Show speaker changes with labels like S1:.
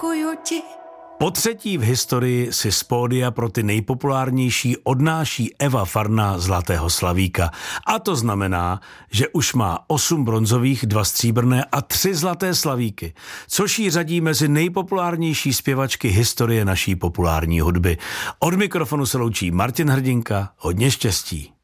S1: děkuju ti.
S2: Po třetí v historii si z pódia pro ty nejpopulárnější odnáší Eva Farná Zlatého slavíka. A to znamená, že už má 8 bronzových, 2 stříbrné a 3 zlaté slavíky, což jí řadí mezi nejpopulárnější zpěvačky historie naší populární hudby. Od mikrofonu se loučí Martin Hrdinka, hodně štěstí.